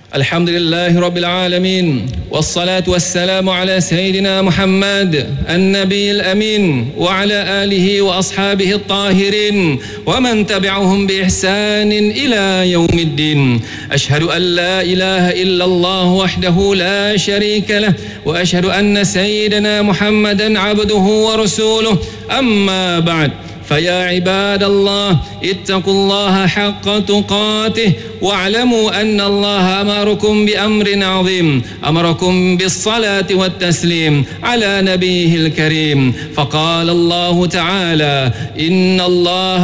Alhamdulillahi Rabbil Alamin. Wassalatu wassalamu ala Sayyidina Muhammad An-Nabiyil Amin wa ala alihi wa ashabihi at-tahirin wa man tabi'ahum bi ihsanin ila yaumiddin. Ashhadu an la ilaha illallah wahdahu la sharika lah wa ashhadu anna Sayyidina Muhammadan abduhu wa rasuluh. Amma ba'd. فيا عباد الله اتقوا الله حق تقاته واعلموا أن الله أمركم بأمر عظيم أمركم بالصلاة والتسليم على نبيه الكريم فقال الله تعالى إن الله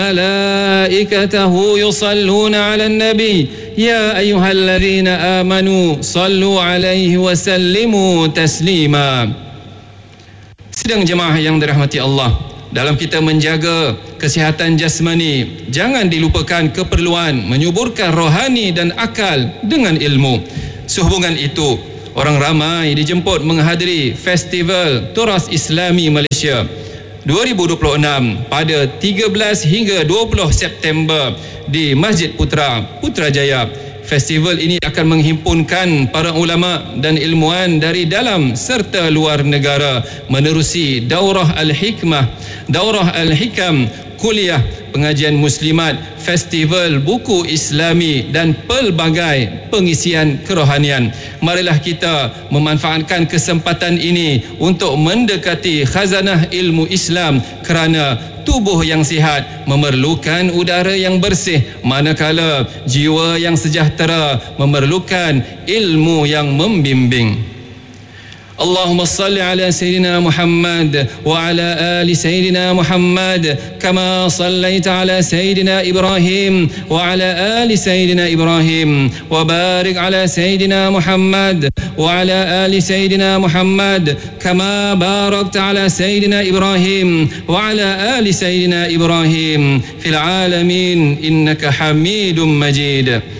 وملائكته يصلون على النبي يا أيها الذين آمنوا صلوا عليه وسلموا تسليما. Sidang jemaah yang dirahmati Allah, dalam kita menjaga kesihatan jasmani, jangan dilupakan keperluan menyuburkan rohani dan akal dengan ilmu. Sehubungan itu, orang ramai dijemput menghadiri Festival Turas Islami Malaysia 2026 pada 13 hingga 20 September di Masjid Putrajaya. Festival ini akan menghimpunkan para ulama dan ilmuwan dari dalam serta luar negara menerusi Daurah Al-Hikmah, Daurah Al-Hikam, kuliah pengajian muslimat, festival buku Islami dan pelbagai pengisian kerohanian. Marilah kita memanfaatkan kesempatan ini untuk mendekati khazanah ilmu Islam, kerana tubuh yang sihat memerlukan udara yang bersih, manakala jiwa yang sejahtera memerlukan ilmu yang membimbing. اللهم صل على سيدنا محمد وعلى آل سيدنا محمد كما صليت على سيدنا إبراهيم وعلى آل سيدنا إبراهيم وبارك على سيدنا محمد وعلى آل سيدنا محمد كما باركت على سيدنا إبراهيم وعلى آل سيدنا إبراهيم في العالمين إنك حميد مجيد.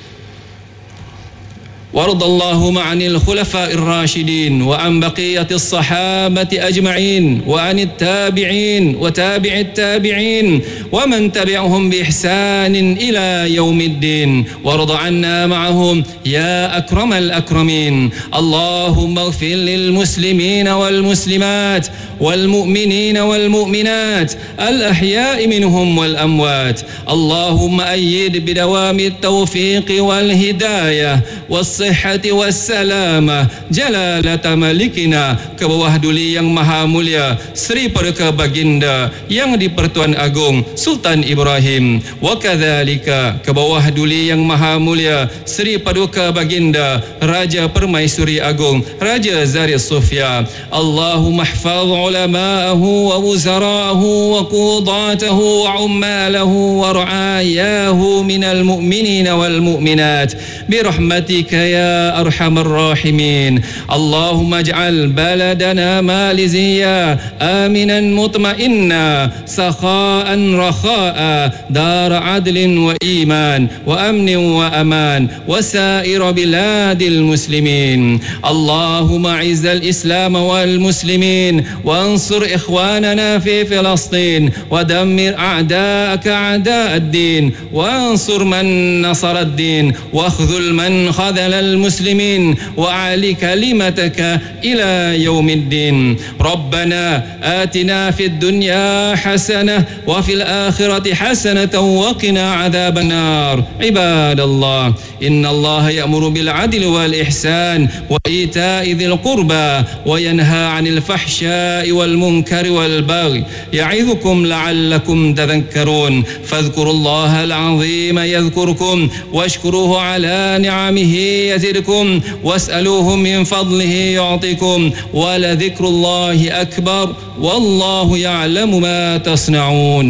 وارض اللهم عن الخلفاء الراشدين وعن بقية الصحابة أجمعين وعن التابعين وتابع التابعين ومن تبعهم بإحسان إلى يوم الدين وارض عنا معهم يا أكرم الأكرمين. اللهم اغفر للمسلمين والمسلمات والمؤمنين والمؤمنات الأحياء منهم والأموات. اللهم أيد بدوام التوفيق والهداية والصحة والسلامة جلالة ملكنا ke bawah duli yang maha mulia Sri Paduka Baginda yang di-Pertuan Agong Sultan Ibrahim, wa kadzalika ke bawah duli yang maha mulia Sri Paduka Baginda Raja Permaisuri Agong Raja Zari Sofia. Allahumma ihfaz ulama'ahu wa wuzara'ahu wa qudatahu wa ummalahu wa ra'ayahu minal mu'minina wal mu'minat birahmatika ya arhamar rahimin. Allahumma ij'al baladana malizia aminan mutma'inna sakha'an rakha'a dar adlin wa iman wa amnin wa aman wa sa'ir biladil muslimin. Allahumma izzal islam wal muslimin وانصر إخواننا في فلسطين ودمر أعداءك أعداء الدين وانصر من نصر الدين واخذل من خذل المسلمين وأعل كلمتك إلى يوم الدين. ربنا آتنا في الدنيا حسنة وفي الآخرة حسنة وقنا عذاب النار. عباد الله إن الله يأمر بالعدل والإحسان وإيتاء ذي القربى وينهى عن الفحشاء والمنكر والبغي يعظكم لعلكم تذكرون. فاذكروا الله العظيم يذكركم واشكروه على نعمه يزدكم واسألوه من فضله يعطكم ولذكر الله أكبر والله يعلم ما تصنعون.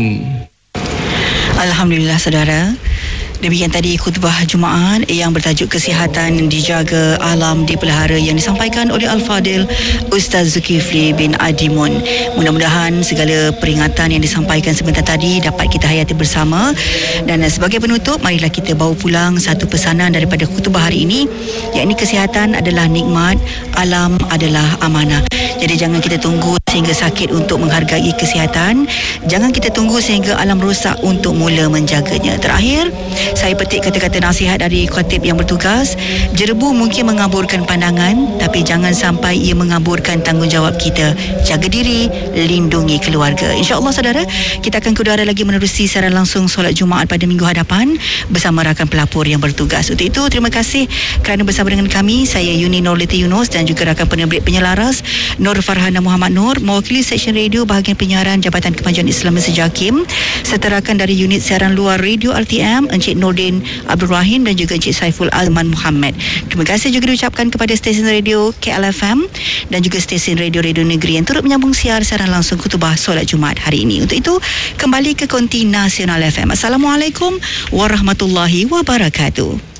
Alhamdulillah saudara, demikian tadi khutbah Jumaat yang bertajuk kesihatan dijaga, alam dipelihara yang disampaikan oleh Al-Fadil Ustaz Zulkifli bin Adimun. Mudah-mudahan segala peringatan yang disampaikan sebentar tadi dapat kita hayati bersama. Dan sebagai penutup, marilah kita bawa pulang satu pesanan daripada khutbah hari ini, yakni kesihatan adalah nikmat, alam adalah amanah. Jadi jangan kita tunggu sehingga sakit untuk menghargai kesihatan. Jangan kita tunggu sehingga alam rosak untuk mula menjaganya. Terakhir, saya petik kata-kata nasihat dari khatib yang bertugas. Jerebu mungkin mengaburkan pandangan, tapi jangan sampai ia mengaburkan tanggungjawab kita. Jaga diri, lindungi keluarga. InsyaAllah saudara, kita akan ke udara lagi menerusi siaran langsung solat Jumaat pada minggu hadapan bersama rakan pelapor yang bertugas. Untuk itu, terima kasih kerana bersama dengan kami. Saya Yuni Nurliti Yunus dan juga rakan penerbit penyelaras Nur Farhana Muhammad Nur, mewakili Seksyen Radio Bahagian Penyiaran Jabatan Kemajuan Islam Mesir JAKIM, serta rakan dari unit siaran luar Radio RTM Encik Nordin Abdul Rahim dan juga Encik Saiful Azman Muhammad. Terima kasih juga diucapkan kepada stesen radio KLFM dan juga stesen radio-radio negeri yang turut menyambung siaran langsung khutbah solat Jumaat hari ini. Untuk itu, kembali ke Konti Nasional FM. Assalamualaikum warahmatullahi wabarakatuh.